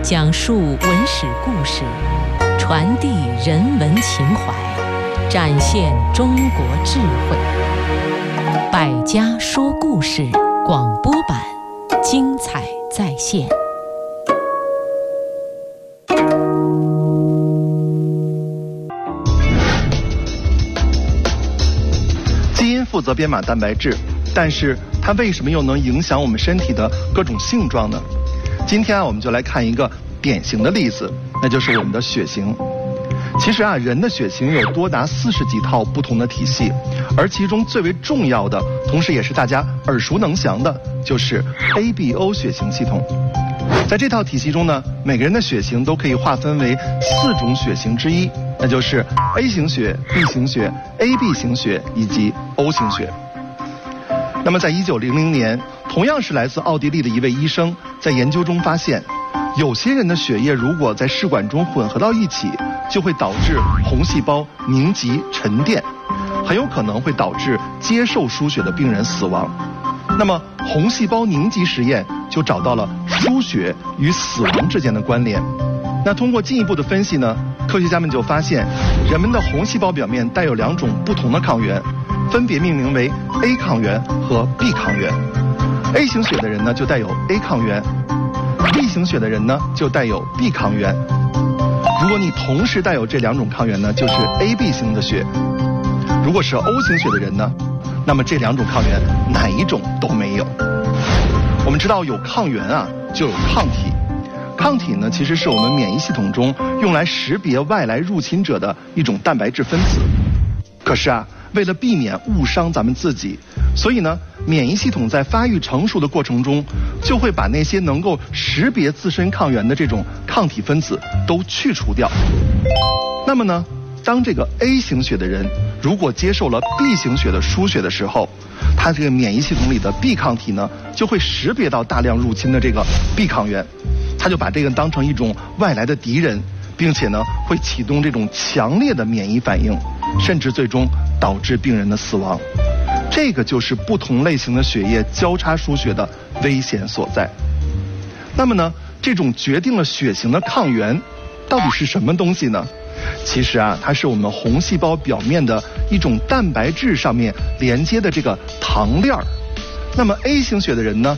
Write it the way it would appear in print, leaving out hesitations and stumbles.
讲述文史故事，传递人文情怀，展现中国智慧。百家说故事广播版，精彩再现。 基因负责编码蛋白质，但是它为什么又能影响我们身体的各种性状呢？今天我们就来看一个典型的例子，那就是我们的血型。其实人的血型有多达40几套不同的体系，而其中最为重要的，同时也是大家耳熟能详的，就是 ABO 血型系统。在这套体系中呢，每个人的血型都可以划分为4种血型之一，那就是 A 型血、B 型血、AB 型血以及 O 型血。那么在1900年，同样是来自奥地利的一位医生在研究中发现，有些人的血液如果在试管中混合到一起，就会导致红细胞凝集沉淀，很有可能会导致接受输血的病人死亡。那么红细胞凝集实验就找到了输血与死亡之间的关联。那通过进一步的分析呢，科学家们就发现，人们的红细胞表面带有2种不同的抗原，分别命名为 A 抗原和 B 抗原。A 型血的人呢就带有 A 抗原， B 型血的人呢就带有 B 抗原。如果你同时带有这2种抗原呢，就是 AB 型的血。如果是 O 型血的人呢，那么这2种抗原哪一种都没有。我们知道有抗原就有抗体，抗体呢其实是我们免疫系统中用来识别外来入侵者的一种蛋白质分子。可是为了避免误伤咱们自己，所以呢，免疫系统在发育成熟的过程中，就会把那些能够识别自身抗原的这种抗体分子都去除掉。那么呢，当这个 A 型血的人如果接受了 B 型血的输血的时候，他这个免疫系统里的 B 抗体呢，就会识别到大量入侵的这个 B 抗原，他就把这个当成一种外来的敌人，并且呢，会启动这种强烈的免疫反应，甚至最终导致病人的死亡。这个就是不同类型的血液交叉输血的危险所在。那么呢，这种决定了血型的抗原到底是什么东西呢？其实它是我们红细胞表面的一种蛋白质上面连接的这个糖链。那么 A 型血的人呢，